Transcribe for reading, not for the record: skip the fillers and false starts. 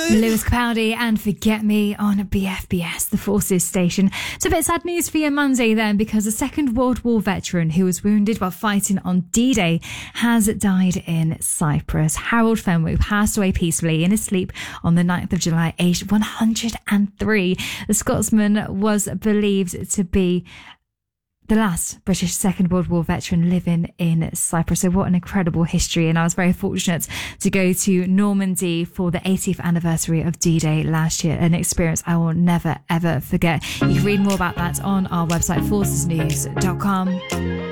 Lewis Capaldi and Forget Me on BFBS, the Forces station. It's a bit sad news for your Monday then, because a Second World War veteran who was wounded while fighting on D-Day has died in Cyprus. Harold Fenwick passed away peacefully in his sleep on the 9th of July, aged 103. The Scotsman was believed to be the last British Second World War veteran living in Cyprus. So what an incredible history. And I was very fortunate to go to Normandy for the 80th anniversary of D-Day last year. An experience I will never, ever forget. You can read more about that on our website, forcesnews.com.